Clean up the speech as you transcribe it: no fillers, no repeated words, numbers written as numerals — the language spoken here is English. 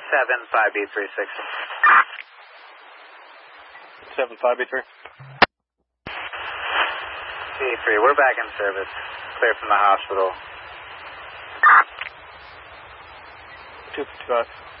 75B360. 75B3. B3, we're back in service. Clear from the hospital. 255.